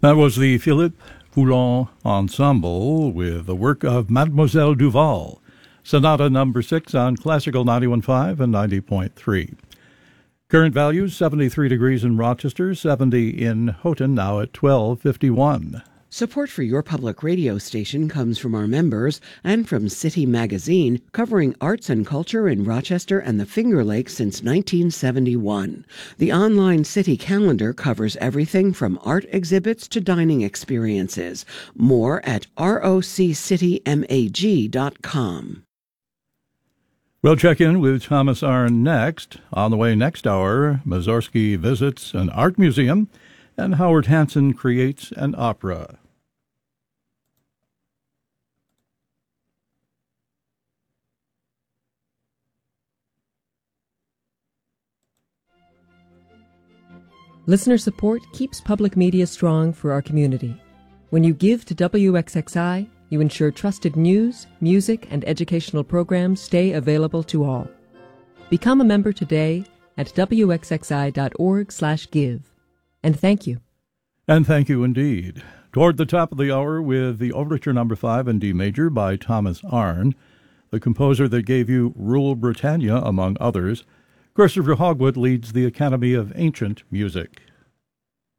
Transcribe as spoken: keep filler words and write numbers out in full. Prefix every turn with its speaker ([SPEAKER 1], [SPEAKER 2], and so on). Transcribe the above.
[SPEAKER 1] That was the Philippe Foulon Ensemble with the work of Mademoiselle Duval, Sonata number six on Classical ninety-one point five and ninety point three. Current values, seventy-three degrees in Rochester, seventy in Houghton, now at twelve fifty-one.
[SPEAKER 2] Support for your public radio station comes from our members and from City Magazine, covering arts and culture in Rochester and the Finger Lakes since nineteen seventy-one. The online City calendar covers everything from art exhibits to dining experiences. More at roc city mag dot com.
[SPEAKER 1] We'll check in with Thomas Arne next. On the way next hour, Mussorgsky visits an art museum and Howard Hanson creates an opera.
[SPEAKER 3] Listener support keeps public media strong for our community. When you give to W X X I, you ensure trusted news, music, and educational programs stay available to all. Become a member today at w x x i dot org slash give. And thank you.
[SPEAKER 1] And thank you indeed. Toward the top of the hour with the Overture Number five in D major by Thomas Arne, the composer that gave you Rule Britannia, among others. Christopher Hogwood leads the Academy of Ancient Music.